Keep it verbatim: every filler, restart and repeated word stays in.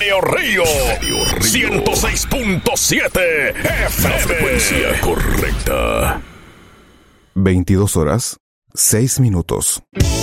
Estéreo Río. ciento seis punto siete F M. La frecuencia correcta. veintidós horas, seis minutos.